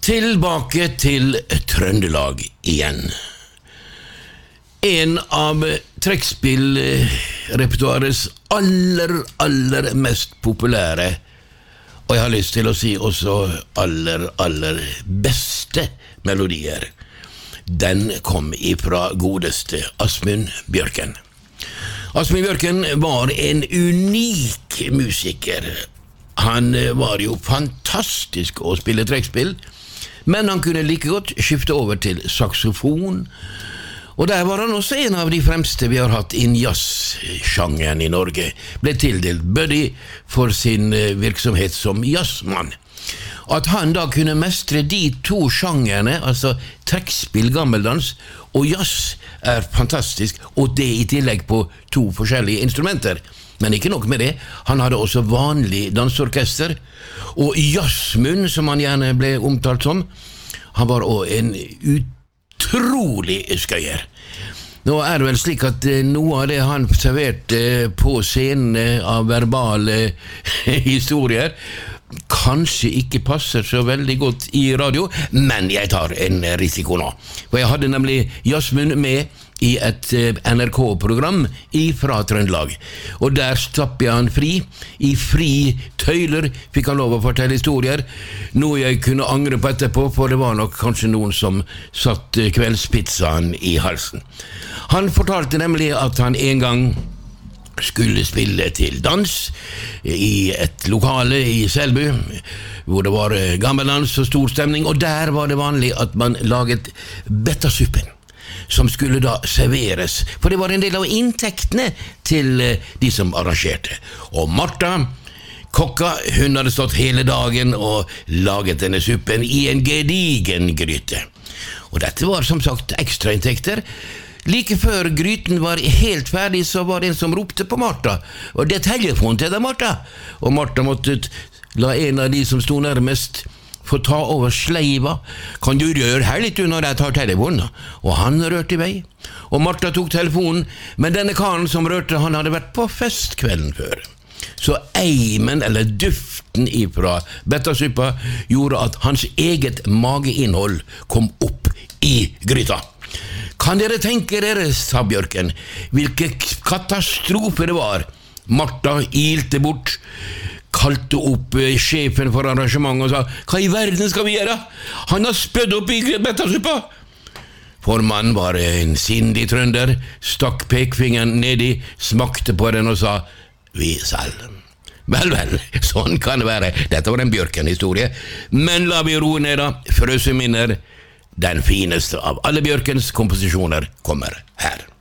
Tilbake til Trøndelag igjen. En av trekkspillrepertoarets aller mest populære, og jeg har lyst til å si også aller beste melodier, den kom ifra godeste Asmund Bjørken. Asmund Bjørken var en unik musiker. Han var jo fantastisk å spille trekkspill, men han kunne like godt skifte over til saksofon, og der var han også en av de fremste vi har hatt innen jazzsjangeren i Norge. Ble tildelt Buddy for sin virksomhet som jazzmann. At han da kunne mestre de to sjangerne, altså trekkspill, gammeldans og jazz, er fantastisk, og det i tillegg på to forskjellige instrumenter. Men ikke nok med det, han hadde også vanlig dansorkester, og Jazzmund, som han gjerne ble omtalt som, han var også en utrolig skøyer. Nå er det vel slik at noe av det han serverte på scenen av verbale historier kanskje ikke passer så veldig godt i radio, men jeg tar en risiko nå. For jeg hadde nemlig Jazzmund med i et NRK-program fra Trøndelag, og der slapp jeg han fri. I fri tøyler fikk han lov å fortelle historier, noe jeg kunne angre på etterpå, for det var nok kanskje noen som satt kveldspizzaen i halsen. Han fortalte nemlig at han en gang skulle spille til dans i et lokale i Selbu, hvor det var gammeldans og stor stemning, og der var det vanlig at man laget bettasuppen, som skulle da serveres, for det var en del av inntektene til de som arrangerte. Og Martha, kokka, hun hadde stått hele dagen og laget denne suppen i en gedigen gryte. Og dette var som sagt ekstrainntekter. Like før gryten var helt ferdig, så var det en som ropte på Martha, og det er telefon til deg, Martha. Og Martha måtte la en av de som sto nærmest få ta over sleiva. Kan du røre her litt når jeg tar telefonen? Og han rørte i vei, og Martha tok telefonen, men denne karen som rørte, han hadde vært på fest kvelden før. Så eimen, eller duften ifra bettasuppa, gjorde at hans eget mageinnhold kom opp i gryta. Kan dere tenke dere, sa Bjørken, hvilke katastrofe det var? Martha ilte bort, kalte opp sjefen for arrangementet og sa, hva i verden skal vi gjøre? Han har spødd opp i bettasuppa! Formannen var en sindig trønder, stakk pekfingeren nedi, smakte på den og sa, vi selv. Vel, sånn kan det være. Dette var en Bjørken-historie. Men la vi roe ned da, frøse minner. Den fineste av alle Bjørkens komposisjoner kommer her.